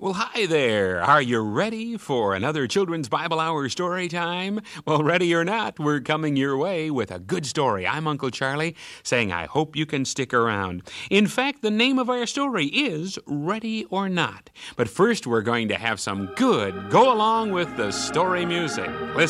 Well, hi there. Are you ready for another Children's Bible Hour story time? Well, ready or not, we're coming your way with a good story. I'm Uncle Charlie, saying I hope you can stick around. In fact, the name of our story is Ready or Not. But first, we're going to have some good go along with the story music. Listen.